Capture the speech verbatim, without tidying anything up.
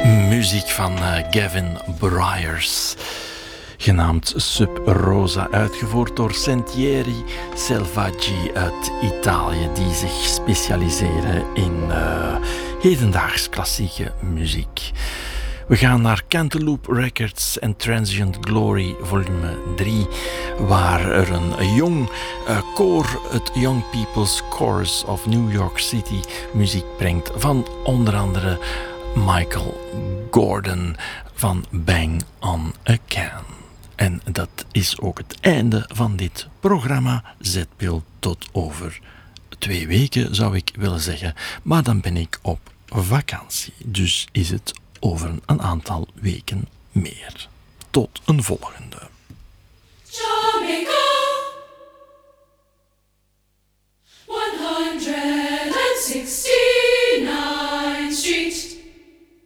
Muziek van uh, Gavin Bryars, genaamd Sub Rosa, uitgevoerd door Sentieri Selvaggi uit Italië, die zich specialiseren in uh, hedendaags klassieke muziek. We gaan naar Cantaloupe Records en Transient Glory volume drie, waar er een jong uh, koor, het Young People's Chorus of New York City, muziek brengt van onder andere Michael Gordon van Bang on a Can. En dat is ook het einde van dit programma Zetpil. Tot over twee weken zou ik willen zeggen, maar dan ben ik op vakantie. Dus is het over een aantal weken meer. Tot een volgende. Jamaica, one hundred sixty-ninth Street.